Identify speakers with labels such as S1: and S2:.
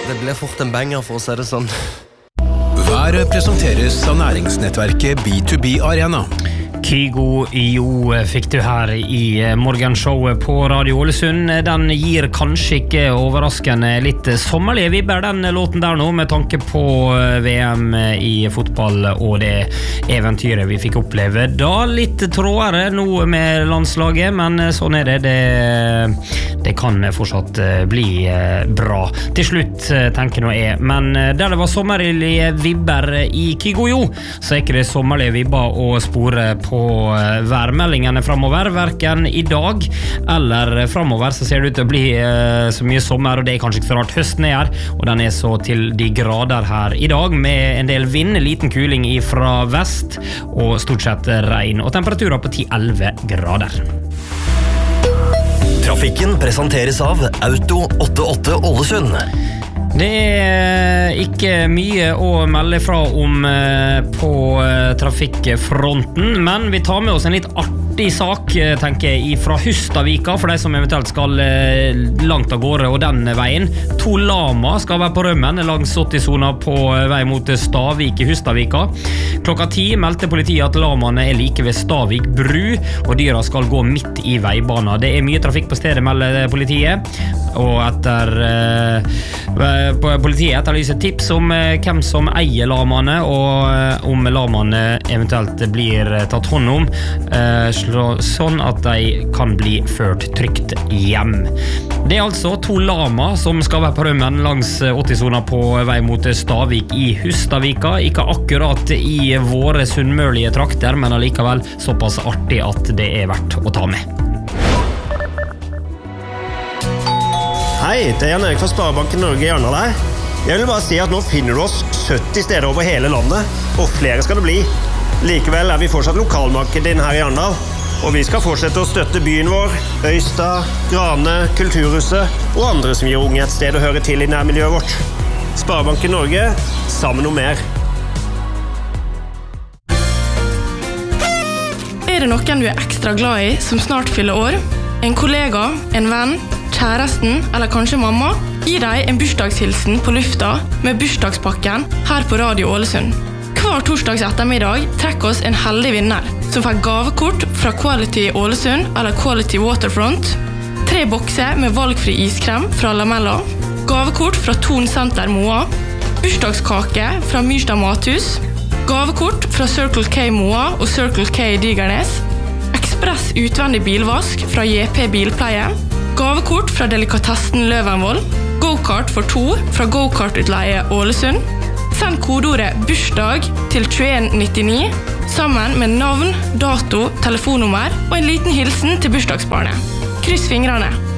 S1: Det ble fort en banger for å si det sånn.
S2: Været presenteres av næringsnettverket B2B Arena.
S3: Kygo Jo fikk du her i morgenshowet på Radio Ålesund. Den gir kanskje ikke overraskende litt sommerlige vibber, den låten der nå, med tanke på VM i fotball og det eventyret vi fikk oppleve. Da litt trådere nå med landslaget, men sånn er det. Det kan fortsatt bli bra. Til slutt, tenker nå jeg. Men der det var sommerlige vibber i Kygo Jo, så er ikke det sommerlige vibber å spore på værmeldingene fremover, hverken i dag eller fremover, så ser det ut til å bli så mye sommer, og det er kanskje ikke så rart. Høsten er her, og den er så til de grader her i dag, med en del vind, liten kuling fra vest, og stort sett regn, og temperaturer på 10-11 grader.
S1: Trafikken presenteres av Auto 88 Ålesund.
S3: Det er ikke mye å melde fra om på trafikkfronten, men vi tar med oss en litt artig sak, tenker jeg, fra Hustadvika, for de som eventuelt skal langt av gårde og den veien. 2 lama skal være på rømmen langs 80-sona på vei mot Stavik i Hustadvika. Klokka 10 meldte politiet at lamaene er like ved Stavik bru, og dyra skal gå midt i veibanen. Det er mye trafikk på stedet, melder politiet, og politiet etterlyser tips om hvem som eier lamaene, og om lamaene eventuelt blir tatt hånd om, sånn at de kan bli ført trygt hjem. Det er altså 2 lama som skal være på rømmen langs 80-sona på vei mot Stavik i Hustadvika. Ikke akkurat i våre sunnmørlige trakter, men allikevel såpass artig at det er verdt å ta med.
S4: Hei, det er Jan Erik fra Sparebanken Norge i Arendal her. Jeg vil bare si at nå finner du oss 70 steder over hele landet, og flere skal det bli. Likevel er vi fortsatt lokalmarkedet din her i Arendal, og vi skal fortsette å støtte byen vår, Øystad, Grane, Kulturhuset og andre som gir unge et sted å høre til i nærmiljøet vårt. Sparebanken Norge, sammen om mer.
S5: Er det noen du er ekstra glad i som snart fyller år? En kollega, en venn, kjæresten eller kanskje mamma? Gi deg en bursdagshilsen på lufta med bursdagspakken her på Radio Ålesund. Hver torsdags ettermiddag trekker oss en heldig vinner som får gavekort fra Quality Ålesund eller Quality Waterfront, 3 bokser med valgfri iskrem fra Lamella, gavekort fra Thon Center Moa, bursdagskake fra Myrstad Mathus, gavekort fra Circle K Moa og Circle K Digernes, ekspress utvendig bilvask fra JP Bilpleie, gavekort fra Delikatessen Løvenvoll, go-kart for 2 fra Go-kart-utleie Ålesund. Send kodeordet bursdag til 2199 sammen med navn, dato, telefonnummer og en liten hilsen til bursdagsbarnet. Kryss fingrene!